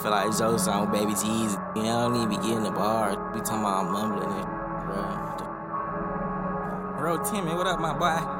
feel like Joe song with Baby T's. I don't even be getting the bars. We talking about mumbling and shit, bro. Bro, Timmy, what up, my boy?